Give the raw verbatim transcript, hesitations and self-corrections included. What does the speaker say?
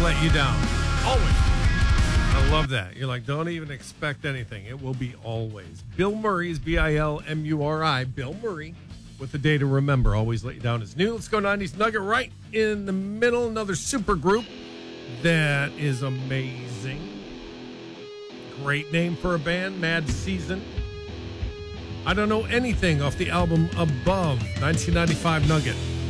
let you down. Always. I love that. You're like, don't even expect anything. It will be always. Bill Murray is B I L M U R I. Bill Murray with the day to remember. Always let you down is new. Let's go nineties Nugget right in the middle. Another super group that is amazing. Great name for a band, Mad Season. I don't know anything off the album Above, nineteen ninety-five Nugget.